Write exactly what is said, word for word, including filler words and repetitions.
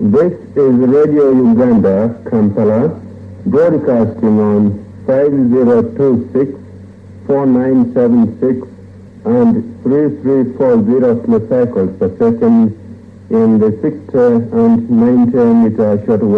This is Radio Uganda, Kampala, broadcasting on five zero two six, four nine seven six and three three four zero kilocycles per second in the sixty and ninety meter shortwave